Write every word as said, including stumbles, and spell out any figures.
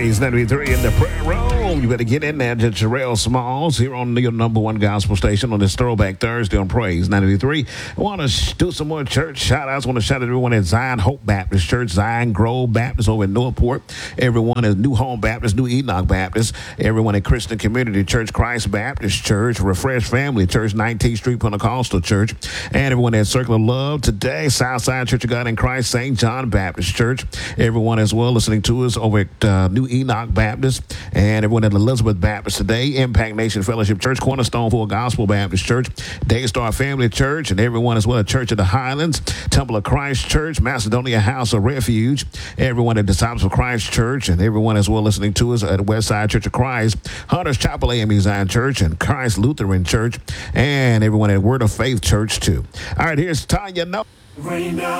Praise ninety-three in the prayer room. You better get in there to Terrell Smalls here on your number one gospel station on this Throwback Thursday on Praise ninety-three. I want to sh- do some more church shout outs. I want to shout out everyone at Zion Hope Baptist Church, Zion Grove Baptist over in Northport, everyone at New Home Baptist, New Enoch Baptist, everyone at Christian Community Church, Christ Baptist Church, Refresh Family Church, nineteenth Street Pentecostal Church, and everyone at Circle of Love today, Southside Church of God in Christ, Saint John Baptist Church, everyone as well listening to us over at uh, New Enoch Baptist, and everyone at Elizabeth Baptist today, Impact Nation Fellowship Church, Cornerstone Full Gospel Baptist Church, Daystar Family Church, and everyone as well at Church of the Highlands, Temple of Christ Church, Macedonia House of Refuge, everyone at Disciples of Christ Church, and everyone as well listening to us at Westside Church of Christ, Hunter's Chapel A M E Zion Church, and Christ Lutheran Church, and everyone at Word of Faith Church too. All right, here's Tanya. No. Rain down.